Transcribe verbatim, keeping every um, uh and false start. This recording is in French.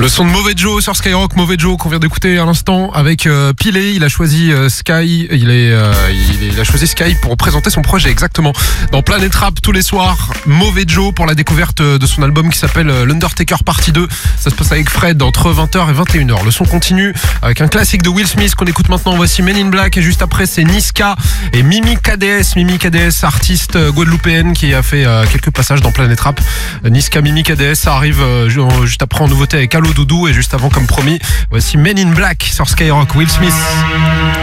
Le son de Mauvais Joe sur Skyrock, Mauvais Joe qu'on vient d'écouter à l'instant avec euh, Pilé. Il a choisi euh, Sky, il, est, euh, il, est, il a choisi Sky pour présenter son projet exactement dans Planet Rap tous les soirs. Mauvais Joe pour la découverte de son album qui s'appelle L'Undertaker Partie deux. Ça se passe avec Fred entre vingt heures et vingt et une heures. Le son continue avec un classique de Will Smith qu'on écoute maintenant. Voici Men in Black et juste après c'est Niska et Mimi K D S. Mimi K D S, artiste guadeloupéenne qui a fait euh, quelques passages dans Planet Rap. Niska, Mimi K D S, ça arrive euh, juste après en nouveauté avec Allo Doudou et juste avant comme promis, voici Men in Black sur Skyrock, Will Smith.